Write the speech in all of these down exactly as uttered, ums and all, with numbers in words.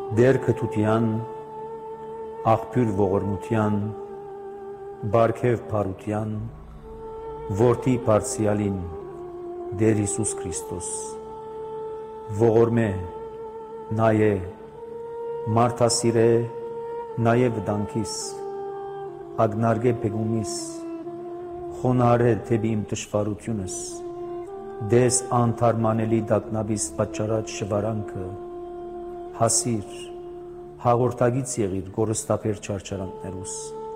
Դեր քթության, աղբյուր ողորմության, բարգև փարության, որդի բարձրյալին, Դեր Հիսուս Քրիստոս, ողորմե, նայե, մարդասիրե, նայե վտանգիս, ագնարգե բեգումիս, խոնարհե թեպի իմ դժվարությունս, դես անթարմանելի դակնաբիս պատճառած շվարանքը, հասիր, հաղորդագից եղիր գորստապեր չարչարանքներուս,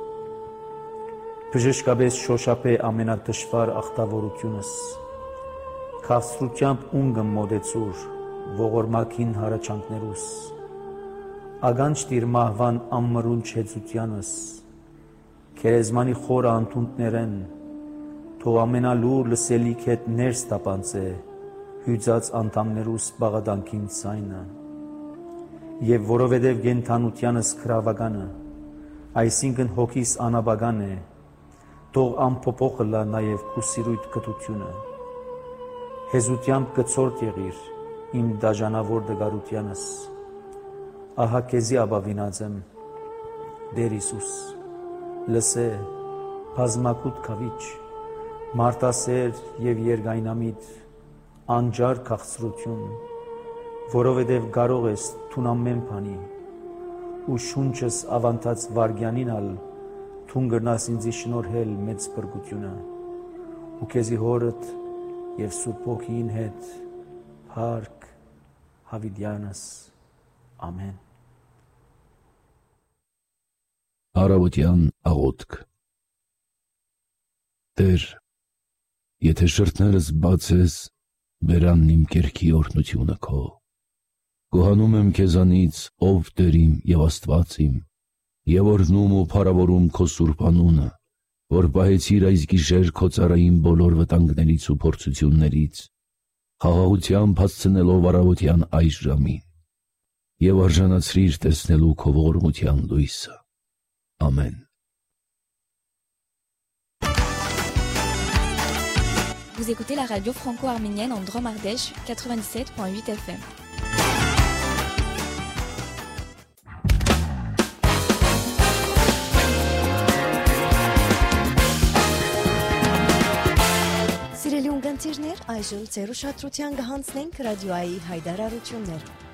բժշկապես շոշափե ամենադժվար ախտավորությունս, քաղցրությամբ ունգը մոտեցուր, ողորմակին հարաճանքներուս, ագանչ դիր մահվան ամմրուն չեցությանս, քերեզմանի խորը անտունդներեն, թող ամենալուր լսելիք հետ ներս տապանցե, հյուծած անդամներուս բաղադանքին ցայնը, եւ որովհետեւ գենթանությանս քրավականը, այսինքն հոգիս անաբագան է, թող ամփոփողը լա նաեւ քուսիրույթ կտությունը, հեզությամբ կծորդ եղիր իմ դաժանավոր դգարությանս, ահա քեզի ապավինած եմ, Դեր Հիսուս, լսե, բազմակուտ քավիճ, մարտասեր եւ երգայնամիտ, անջար քաղցրություն, որովհետեւ կարող ես թուն ամեն բանի, ու շունչս ավանդած վարգյանին ալ թուն գրնաս ինձի շնորհել մեծ բրգությունը, ու քեզի հորդ եւ Սուրբ Հոգին հետ փառք հավիտյանս, ամեն։ Առավոտյան աղոթք։ Տեր, եթե շրթներս բացես, բերանն իմ կերքի օրհնությունը քո, գոհանում եմ քեզանից, ով Տեր իմ եւ Աստված իմ, եւ օրհնում ու փառավորում քո սուրբ անունը, որ պահեցիր այս գիշեր քո ծառային բոլոր վտանգներից ու փորձություններից, խաղաղությամբ հասցնելով առավոտյան այս ժամին, եւ արժանացրիր տեսնելու քո ողորմության լույսը։ Amen. Vous écoutez la radio franco-arménienne en Drôme-Ardèche, quatre-vingt-dix-sept virgule huit F M. Սիրելի ունգընտիրներ, այժմ ձեր ուշադրության կհանձնենք ռադիոյի հայտարարություններ։